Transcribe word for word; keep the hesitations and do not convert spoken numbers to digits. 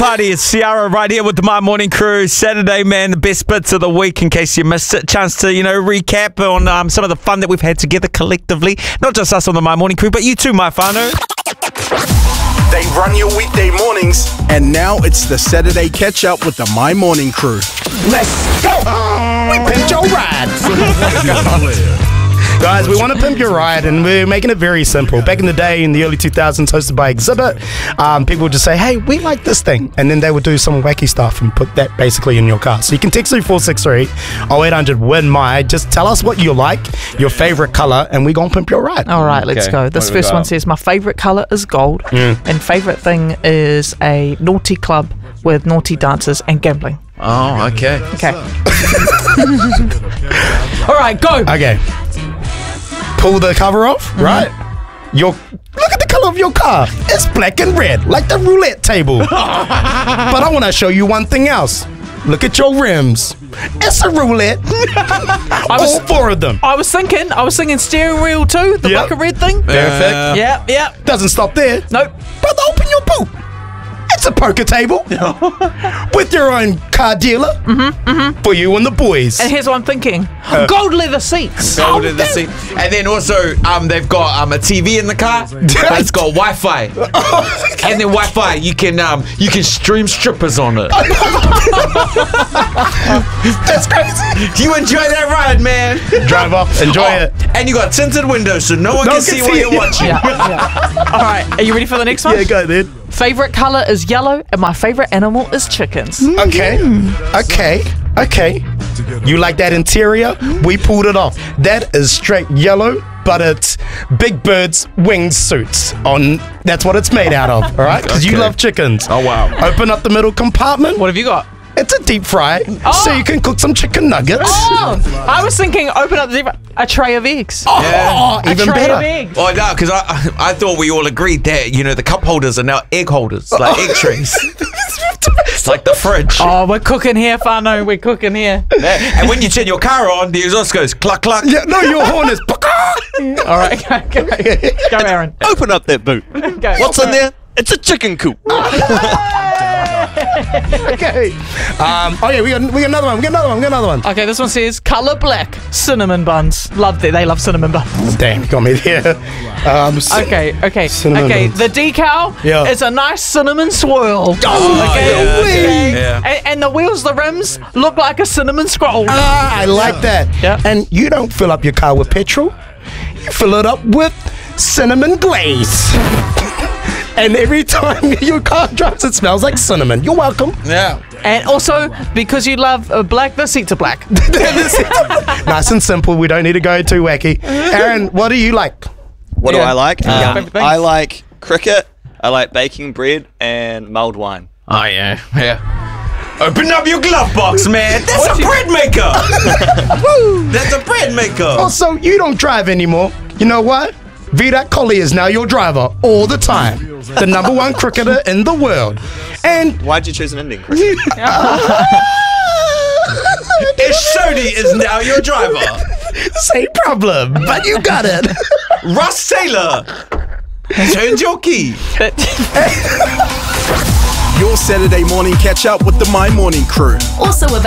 party? It's Ciara right here with the My Morning Crew. Saturday, man, the best bits of the week in case you missed it. Chance to, you know, recap on um, some of the fun that we've had together collectively. Not just us on the My Morning Crew, but you too, my whānau. They run your weekday mornings, and now it's the Saturday catch-up with the My Morning Crew. Let's go! We pimped your ride! Guys, we want to pimp your ride, and we're making it very simple. Back in the day, in the early two thousands, hosted by Exhibit, um, people would just say, hey, we like this thing. And then they would do some wacky stuff and put that basically in your car. So you can text three four six three oh eight hundred win my. Just tell us what you like, your favorite color, and we're going to pimp your ride. All right, let's Okay, go. This what do we first got? one says, my favorite colour is gold, Mm. and favourite thing is a naughty club with naughty dancers and gambling. Oh, okay. Okay. All right, go. Okay. Pull the cover off, Mm-hmm. right? Your Look at the color of your car. It's black and red, like the roulette table. But I want to show you one thing else. Look at your rims. It's a roulette. I was, All four of them. I was thinking, I was thinking steering wheel too, the Yep. black and red thing. Perfect. Yeah, yeah. Doesn't stop there. Nope. Brother, open your boot. It's a poker table with your own car dealer Mm-hmm, mm-hmm. for you and the boys. And here's what I'm thinking. Uh, Gold leather seats. Gold in the seat. And then also, um, they've got um, a T V in the car, but it's got Wi-Fi. And then Wi-Fi, you can um, you can stream strippers on it. That's crazy. You enjoy that ride, man. Drive off, enjoy Oh, it. and you got tinted windows, so no one No can one can see what see you're it. watching. Yeah, yeah. All right, are you ready for the next one? Yeah, go then. Favorite colour is yellow, and my favorite animal is chickens. Okay, okay, okay. You like that interior? We pulled it off. That is straight yellow, but it's Big Bird's winged suits. On that's what it's made out of. All right, because you Okay. love chickens. Oh, wow. Open up the middle compartment. What have you got? It's a deep fry, Oh. so you can cook some chicken nuggets. Oh, I was thinking open up the a tray of eggs. Oh, Yeah. even a tray better. of eggs. Oh, no, because I, I thought we all agreed that, you know, the cup holders are now egg holders, like egg trays. It's like the fridge. Oh, we're cooking here, whānau. We're cooking here. And when you turn your car on, the exhaust goes cluck, cluck. Yeah, no, your horn is. All right, go, go, go Aaron. Open up that boot. Go. What's in there? It's a chicken coop. Okay. Um, oh yeah, we got we got another one. We got another one. We got another one. Okay, this one says colour black, cinnamon buns. Love it. They love cinnamon buns. Damn, you got me there. Um, c- Okay, okay, Cinnamon okay. buns. The decal Yeah. is a nice cinnamon swirl. Oh, okay, yeah, okay. yeah. And, and the wheels, the rims look like a cinnamon scroll. Ah, I like that. Yeah. And you don't fill up your car with petrol. You fill it up with cinnamon glaze. And every time your car drives, it smells like cinnamon. You're welcome. Yeah. And also, because you love uh, black, the seats are black. Nice and simple. We don't need to go too wacky. Aaron, what do you like? What Yeah. do I like? Yeah. Um, Favorite things. I like cricket. I like baking bread and mulled wine. Oh, yeah. Yeah. Open up your glove box, man. That's What's a your- bread maker. That's a bread maker. Also, you don't drive anymore. You know what? Virat Kohli is now your driver all the time. The number one cricketer in the world. And Why'd you choose an Indian cricket? Ish Sodhi is now your driver. same problem, but you got it. Russ Taylor turned your key. Your Saturday morning catch-up with the My Morning Crew. Also